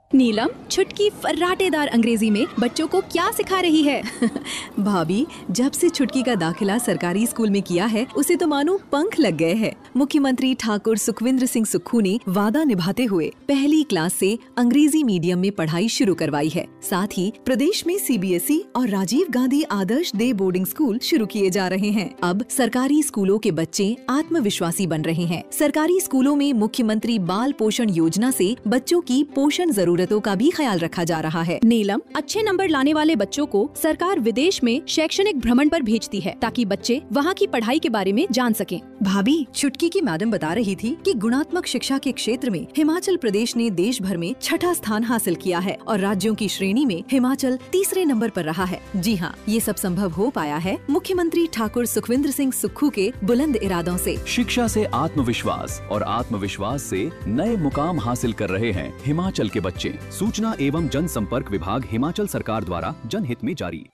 नीलम छुटकी फर्राटेदार अंग्रेजी में बच्चों को क्या सिखा रही है? भाभी, जब से छुटकी का दाखिला सरकारी स्कूल में किया है उसे तो मानो पंख लग गए हैं। मुख्यमंत्री ठाकुर सुखविंद्र सिंह सुक्खू ने वादा निभाते हुए पहली क्लास से अंग्रेजी मीडियम में पढ़ाई शुरू करवाई है। साथ ही प्रदेश में CBSE और राजीव गांधी आदर्श डे बोर्डिंग स्कूल शुरू किए जा रहे हैं। अब सरकारी स्कूलों के बच्चे आत्मविश्वासी बन रहे हैं। सरकारी स्कूलों में मुख्यमंत्री बाल पोषण योजना से बच्चों की पोषण जरूरतों का भी ख्याल रखा जा रहा है। नीलम, अच्छे नंबर लाने वाले बच्चों को सरकार विदेश में शैक्षणिक भ्रमण पर भेजती है ताकि बच्चे वहाँ की पढ़ाई के बारे में जान सकें। भाभी, छुटकी की मैडम बता रही थी कि गुणात्मक शिक्षा के क्षेत्र में हिमाचल प्रदेश ने देश भर में 6ठा स्थान हासिल किया है और राज्यों की श्रेणी में हिमाचल तीसरे नंबर पर रहा है। जी हाँ, ये सब संभव हो पाया है मुख्यमंत्री ठाकुर सुखविंद्र सिंह सुक्खू के बुलंद इरादों से। शिक्षा से आत्मविश्वास और आत्मविश्वास से नए मुकाम हासिल कर रहे हैं हिमाचल के बच्चे। सूचना एवं जनसंपर्क विभाग हिमाचल सरकार द्वारा जनहित में जारी।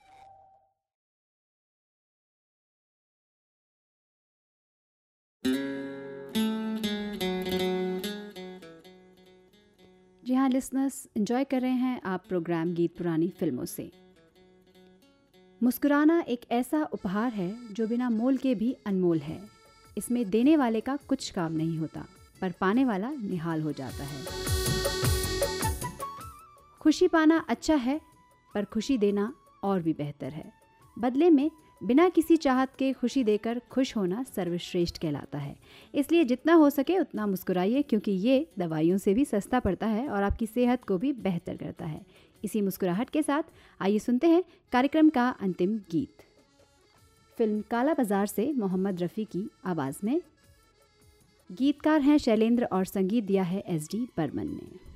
जी हाँ लिसनर्स, एंजॉय कर रहे हैं आप प्रोग्राम गीत पुरानी फिल्मों से। मुस्कुराना एक ऐसा उपहार है जो बिना मोल के भी अनमोल है। इसमें देने वाले का कुछ काम नहीं होता पर पाने वाला निहाल हो जाता है। खुशी पाना अच्छा है पर खुशी देना और भी बेहतर है। बदले में बिना किसी चाहत के खुशी देकर खुश होना सर्वश्रेष्ठ कहलाता है। इसलिए जितना हो सके उतना मुस्कुराइए, क्योंकि ये दवाइयों से भी सस्ता पड़ता है और आपकी सेहत को भी बेहतर करता है। इसी मुस्कुराहट के साथ आइए सुनते हैं कार्यक्रम का अंतिम गीत। फिल्म काला बाजार से मोहम्मद रफ़ी की आवाज़ में। गीतकार हैं शैलेंद्र और संगीत दिया है SD बर्मन ने।